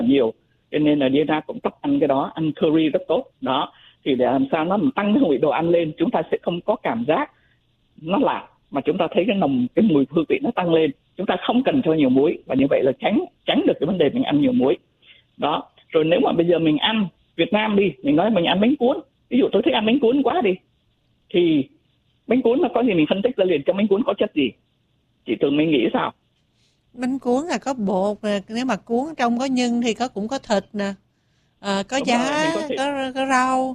nhiều, cho nên là Diana cũng tập ăn cái đó, ăn curry rất tốt đó. Thì để làm sao nó tăng cái hương vị đồ ăn lên, chúng ta sẽ không có cảm giác nó lạ, mà chúng ta thấy cái mùi hương vị nó tăng lên. Chúng ta không cần cho nhiều muối, và như vậy là tránh được cái vấn đề mình ăn nhiều muối đó. Rồi nếu mà bây giờ mình ăn Việt Nam đi, mình nói mình ăn bánh cuốn, ví dụ tôi thích ăn bánh cuốn quá đi, thì bánh cuốn nó có gì, mình phân tích ra liền trong bánh cuốn có chất gì. Chị Tường mình nghĩ sao? Bánh cuốn là có bột nè, nếu mà cuốn trong có nhân thì cũng có thịt nè, có Đúng giá, rồi, có rau.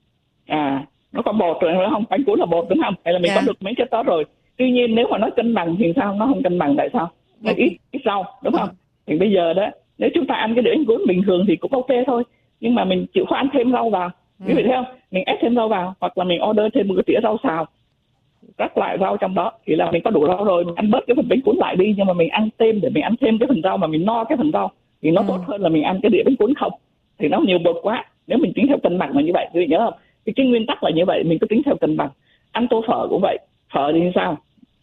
Nó có bột rồi không? Bánh cuốn là bột đúng không? Hay là mình có được mấy chất đó rồi? Tuy nhiên nếu mà nó cân bằng thì sao? Nó không cân bằng, tại sao? Nó ít rau đúng không? Thì bây giờ đó, nếu chúng ta ăn cái đĩa bánh cuốn bình thường thì cũng ok thôi, nhưng mà mình chịu khó ăn thêm rau vào, quý vị thấy không? Mình ép thêm rau vào, hoặc là mình order thêm một cái đĩa rau xào, rắc lại rau trong đó, thì là mình có đủ rau rồi. Mình ăn bớt cái phần bánh cuốn lại đi, nhưng mà mình ăn thêm để mình ăn thêm cái phần rau mà mình no cái phần rau, thì nó tốt hơn là mình ăn cái đĩa bánh cuốn không, thì nó nhiều bột quá. Nếu mình tính theo cân bằng là như vậy, quý vị nhớ không? Cái nguyên tắc là như vậy, mình cứ tính theo cân bằng. Ăn tô phở cũng vậy, phở thì sao?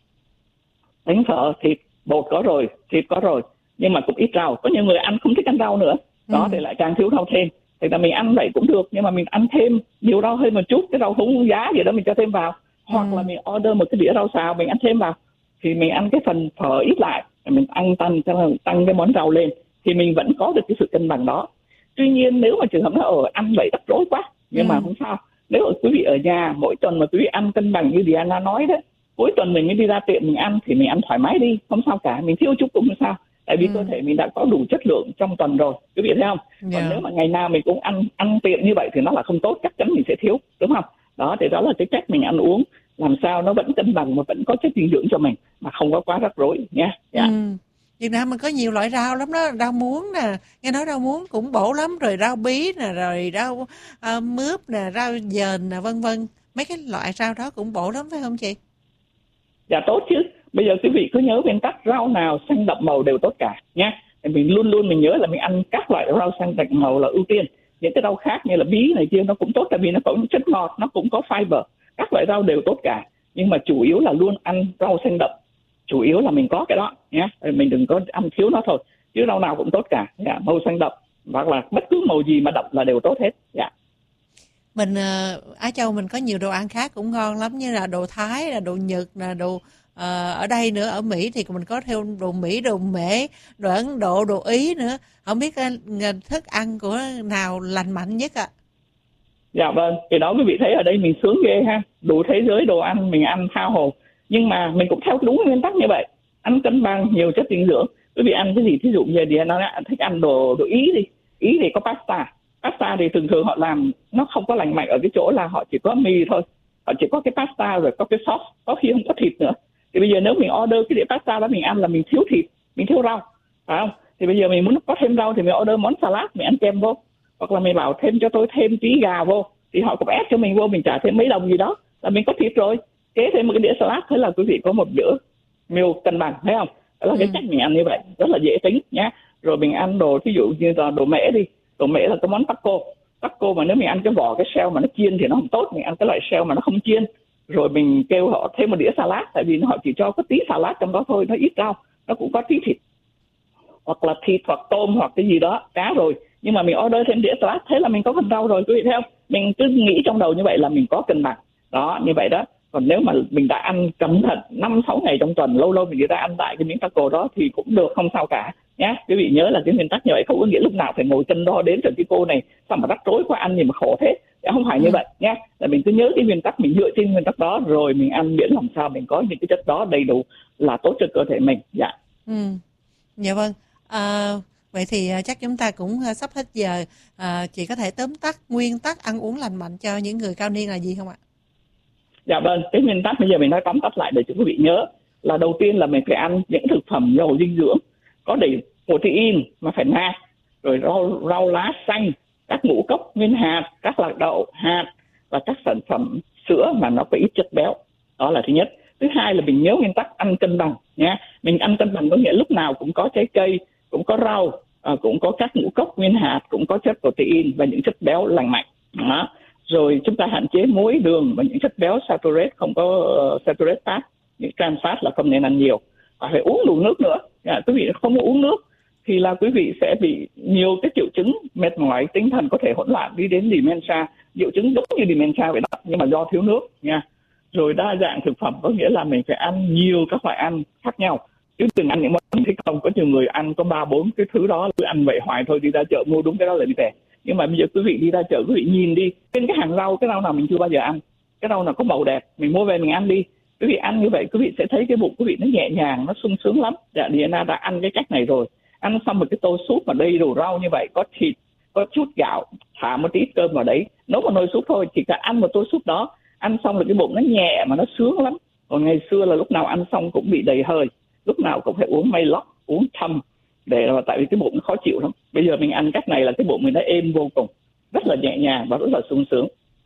Bánh phở thịt bột có rồi, thịt có rồi, nhưng mà cũng ít rau. Có nhiều người ăn không thích ăn rau nữa đó, thì lại càng thiếu rau thêm. Thì là mình ăn vậy cũng được, nhưng mà mình ăn thêm nhiều rau hơn một chút, cái rau húng giá gì đó mình cho thêm vào, hoặc là mình order một cái đĩa rau xào mình ăn thêm vào, thì mình ăn cái phần phở ít lại, mình tăng cái món rau lên, thì mình vẫn có được cái sự cân bằng đó. Tuy nhiên nếu mà trường hợp nó ăn vậy rắc rối quá, nhưng mà không sao. Nếu quý vị ở nhà mỗi tuần mà quý vị ăn cân bằng như Diana nói đấy, cuối tuần mình mới đi ra tiệm mình ăn, thì mình ăn thoải mái đi, không sao cả, mình thiếu chút cũng không sao, tại vì cơ thể mình đã có đủ chất lượng trong tuần rồi, quý vị thấy không? Còn nếu mà ngày nào mình cũng ăn tiệm như vậy thì nó là không tốt, chắc chắn mình sẽ thiếu, đúng không? Đó, thì đó là cái cách mình ăn uống làm sao nó vẫn cân bằng mà vẫn có chất dinh dưỡng cho mình, mà không có quá rắc rối nhé. Việt Nam mình có nhiều loại rau lắm đó, rau muống nè, nghe nói rau muống cũng bổ lắm, rồi rau bí nè, rồi rau mướp nè, rau dền nè, vân vân. Mấy cái loại rau đó cũng bổ lắm phải không chị? Dạ tốt chứ. Bây giờ quý vị cứ nhớ nguyên tắc, rau nào xanh đậm màu đều tốt cả nhé. Mình luôn luôn mình nhớ là mình ăn các loại rau xanh đậm màu là ưu tiên. Những cái rau khác như là bí này kia nó cũng tốt, tại vì nó có những chất ngọt, nó cũng có fiber. Các loại rau đều tốt cả, nhưng mà chủ yếu là luôn ăn rau xanh đậm. Chủ yếu là mình có cái đó nhé, mình đừng có ăn thiếu nó thôi. Chứ rau nào cũng tốt cả, màu xanh đậm hoặc là bất cứ màu gì mà đậm là đều tốt hết. Mình Á Châu mình có nhiều đồ ăn khác cũng ngon lắm, như là đồ Thái, là đồ Nhật, là đồ ở đây nữa, ở Mỹ thì mình có theo đồ Mỹ, đồ Mễ, đồ Ấn Độ, đồ Ý nữa. Không biết thức ăn của nào lành mạnh nhất ạ? Dạ vâng, thì đó quý vị thấy ở đây mình sướng ghê ha, đủ thế giới đồ ăn mình ăn tha hồ, nhưng mà mình cũng theo đúng nguyên tắc như vậy, ăn cân bằng, nhiều chất dinh dưỡng. Quý vị ăn cái gì, thí dụ như thì nó thích ăn đồ Ý đi, Ý thì có pasta thì thường thường họ làm nó không có lành mạnh ở cái chỗ là họ chỉ có mì thôi, họ chỉ có cái pasta rồi có cái sauce, có khi không có thịt nữa. Thì bây giờ nếu mình order cái đĩa pasta đó mình ăn là mình thiếu thịt, mình thiếu rau, phải không? Thì bây giờ mình muốn có thêm rau thì mình order món salad, mình ăn kem vô, hoặc là mình bảo thêm cho tôi thêm tí gà vô, thì họ cũng ép cho mình vô, mình trả thêm mấy đồng gì đó là mình có thịt rồi, kế thêm một cái đĩa salad, thế là quý vị có một bữa meal cân bằng, thấy không? Đó là cái cách mình ăn như vậy, rất là dễ tính nhé. Rồi mình ăn đồ ví dụ như là đồ mễ đi, đồ mễ là cái món taco mà nếu mình ăn cái vỏ cái shell mà nó chiên thì nó không tốt, mình ăn cái loại shell mà nó không chiên, rồi mình kêu họ thêm một đĩa salad, tại vì họ chỉ cho có tí salad trong đó thôi, nó ít rau, nó cũng có tí thịt hoặc là thịt hoặc tôm hoặc cái gì đó, cá rồi, nhưng mà mình order thêm đĩa salad, thế là mình có phần rau rồi, quý vị thấy không? Mình cứ nghĩ trong đầu như vậy là mình có cân bằng đó, như vậy đó. Còn nếu mà mình đã ăn cẩn thận 5-6 ngày trong tuần, lâu lâu mình đi ra ăn lại cái miếng taco đó thì cũng được, không sao cả nhé. Quý vị nhớ là cái nguyên tắc như vậy, không có nghĩa lúc nào phải ngồi cân đo đến, rồi cái cô này sao mà rắc rối quá, ăn gì mà khổ thế, không phải như vậy nhé. Là mình cứ nhớ cái nguyên tắc, mình dựa trên nguyên tắc đó rồi mình ăn, miễn làm sao mình có những cái chất đó đầy đủ là tốt cho cơ thể mình. Dạ vâng. Vậy thì chắc chúng ta cũng sắp hết giờ. Chị có thể tóm tắt nguyên tắc ăn uống lành mạnh cho những người cao niên là gì không ạ? Dạ vâng, cái nguyên tắc bây giờ mình nói tóm tắt lại để cho quý vị nhớ là đầu tiên là mình phải ăn những thực phẩm giàu dinh dưỡng, có đầy protein mà phải nạc, rồi rau lá xanh, các ngũ cốc nguyên hạt, các lạc đậu hạt và các sản phẩm sữa mà nó có ít chất béo. Đó là thứ nhất. Thứ hai là mình nhớ nguyên tắc ăn cân bằng nhé. Mình ăn cân bằng có nghĩa lúc nào cũng có trái cây, cũng có rau, cũng có các ngũ cốc nguyên hạt, cũng có chất protein và những chất béo lành mạnh. Đó. Rồi chúng ta hạn chế muối, đường và những chất béo saturated, không có saturated fat, những trans fat là không nên ăn nhiều. Và phải uống đủ nước nữa. Quý vị không uống nước thì là quý vị sẽ bị nhiều cái triệu chứng mệt mỏi, tinh thần có thể hỗn loạn đi đến dementia, triệu chứng giống như dementia vậy đó, nhưng mà do thiếu nước nha. Rồi đa dạng thực phẩm có nghĩa là mình phải ăn nhiều các loại ăn khác nhau, chứ đừng ăn những món thích không. Có nhiều người ăn có 3-4 cái thứ đó, cứ ăn vậy hoài thôi, đi ra chợ mua đúng cái đó là đi về. Nhưng mà bây giờ quý vị đi ra chợ, quý vị nhìn đi trên cái hàng rau, cái rau nào mình chưa bao giờ ăn, cái rau nào có màu đẹp mình mua về mình ăn đi. Quý vị ăn như vậy quý vị sẽ thấy cái bụng quý vị nó nhẹ nhàng, nó sung sướng lắm. Diana đã ăn cái cách này rồi, ăn xong một cái tô súp mà đầy đủ rau như vậy, có thịt, có chút gạo, thả một tí cơm vào đấy, nấu một nồi súp thôi, chỉ cần ăn một tô súp đó, ăn xong là cái bụng nó nhẹ mà nó sướng lắm. Còn ngày xưa là lúc nào ăn xong cũng bị đầy hơi, lúc nào cũng phải uống Maalox, uống thâm, để tại vì cái bụng nó khó chịu lắm. Bây giờ mình ăn cách này là cái bụng mình nó êm vô cùng, rất là nhẹ nhàng và rất là sung sướng.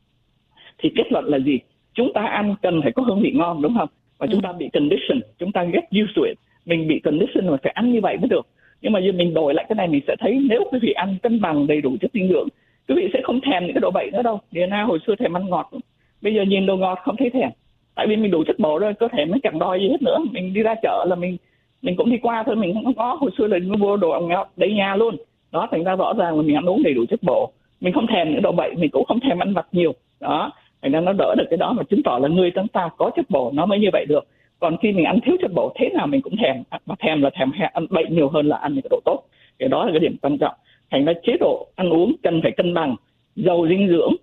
Thì kết luận là gì? Chúng ta ăn cần phải có hương vị ngon, đúng không? Và chúng ta bị condition, chúng ta get used to it. Mình bị condition mà phải ăn như vậy mới được. Nhưng mà giờ mình đổi lại cái này, mình sẽ thấy nếu quý vị ăn cân bằng đầy đủ chất dinh dưỡng, quý vị sẽ không thèm những cái đồ bậy nữa đâu. Diana hồi xưa thèm ăn ngọt, bây giờ nhìn đồ ngọt không thấy thèm, tại vì mình đủ chất bổ rồi, cơ thể mới chẳng đòi gì hết nữa. Mình đi ra chợ là mình cũng đi qua thôi, mình không có. Hồi xưa là mình mua đồ ăn ngọt đầy nhà luôn đó, thành ra rõ ràng là mình ăn uống đầy đủ chất bổ, mình không thèm những đồ bậy, mình cũng không thèm ăn vặt nhiều đó, thành ra nó đỡ được cái đó, mà chứng tỏ là người chúng ta có chất bổ nó mới như vậy được. Còn khi mình ăn thiếu chất bổ thế nào mình cũng thèm, mà thèm là thèm ăn bậy nhiều hơn là ăn những cái đồ tốt. Cái đó là cái điểm quan trọng. Thành ra chế độ ăn uống cần phải cân bằng, giàu dinh dưỡng,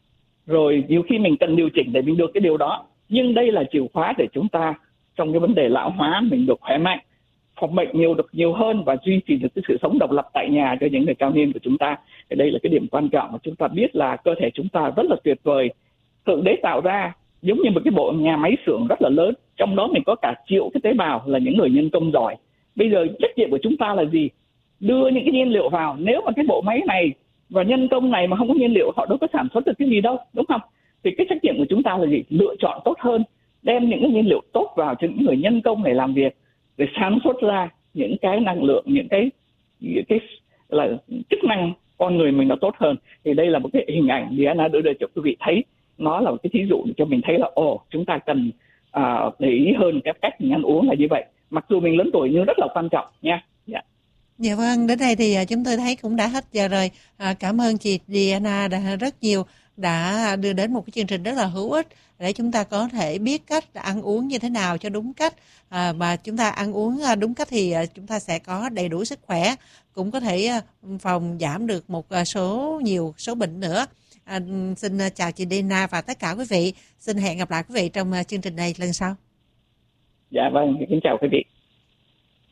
rồi nhiều khi mình cần điều chỉnh để mình được cái điều đó. Nhưng đây là chìa khóa để chúng ta trong cái vấn đề lão hóa mình được khỏe mạnh, phòng bệnh được nhiều hơn, và duy trì được cái sự sống độc lập tại nhà cho những người cao niên của chúng ta. Thì đây là cái điểm quan trọng mà chúng ta biết là cơ thể chúng ta rất là tuyệt vời. Thượng đế tạo ra giống như một cái bộ nhà máy xưởng rất là lớn, trong đó mình có cả triệu cái tế bào là những người nhân công giỏi. Bây giờ trách nhiệm của chúng ta là gì? Đưa những cái nhiên liệu vào. Nếu mà cái bộ máy này và nhân công này mà không có nhiên liệu, họ đâu có sản xuất được cái gì đâu, đúng không? Thì cái trách nhiệm của chúng ta là gì? Lựa chọn tốt hơn, đem những cái nhiên liệu tốt vào cho những người nhân công này làm việc, để sản xuất ra những cái năng lượng, những cái là chức năng con người mình nó tốt hơn. Thì đây là một cái hình ảnh Diana đưa cho quý vị thấy, nó là một cái thí dụ để cho mình thấy là chúng ta cần để ý hơn cái cách mình ăn uống là như vậy, mặc dù mình lớn tuổi nhưng rất là quan trọng nha. Dạ vâng, đến đây thì chúng tôi thấy cũng đã hết giờ rồi. Cảm ơn chị Diana đã rất nhiều, đã đưa đến một cái chương trình rất là hữu ích để chúng ta có thể biết cách ăn uống như thế nào cho đúng cách. Mà chúng ta ăn uống đúng cách thì chúng ta sẽ có đầy đủ sức khỏe, cũng có thể phòng giảm được một nhiều số bệnh nữa. Xin chào chị Diana và tất cả quý vị. Xin hẹn gặp lại quý vị trong chương trình này lần sau. Dạ vâng, kính chào quý vị.